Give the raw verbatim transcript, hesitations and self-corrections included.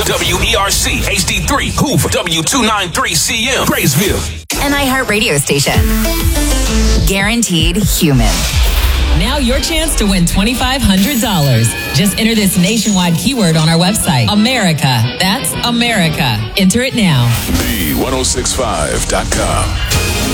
W E R C H D three Hoover, W two ninety-three C M Graysville. An iHeartRadio station. Guaranteed human. Now your chance to win twenty-five hundred dollars. Just enter this nationwide keyword on our website. America. That's America. Enter it now. B ten sixty-five dot com.